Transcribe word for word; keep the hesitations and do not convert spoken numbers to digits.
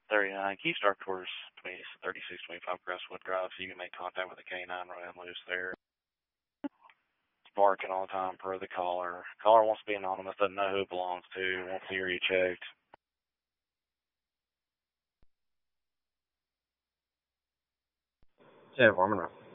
thirty-nine, Keys Dark towards thirty-six twenty-five Crestwood Drive, so you can make contact with the K nine running loose there. It's barking all the time per the caller. Caller wants to be anonymous, doesn't know who it belongs to, wants the area checked. ten four, Monroe.